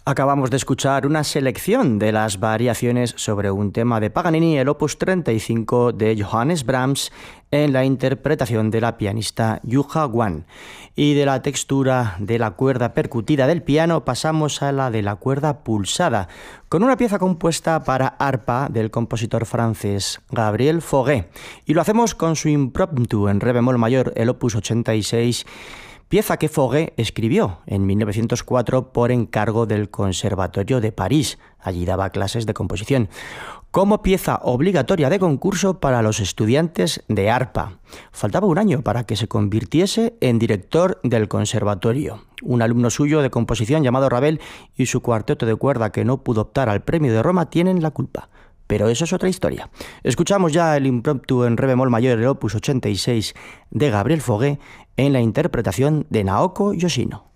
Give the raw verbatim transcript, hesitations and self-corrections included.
Acabamos de escuchar una selección de las variaciones sobre un tema de Paganini, el opus treinta y cinco de Johannes Brahms, en la interpretación de la pianista Yuja Wan. Y de la textura de la cuerda percutida del piano pasamos a la de la cuerda pulsada, con una pieza compuesta para arpa del compositor francés Gabriel Fauré. Y lo hacemos con su impromptu en re bemol mayor, el opus ochenta y seis, pieza que Fauré escribió en mil novecientos cuatro por encargo del Conservatorio de París. Allí daba clases de composición, como pieza obligatoria de concurso para los estudiantes de arpa. Faltaba un año para que se convirtiese en director del conservatorio. Un alumno suyo de composición llamado Ravel y su cuarteto de cuerda, que no pudo optar al premio de Roma, tienen la culpa. Pero eso es otra historia. Escuchamos ya el impromptu en re bemol mayor, el opus ochenta y seis de Gabriel Fauré, en la interpretación de Naoko Yoshino.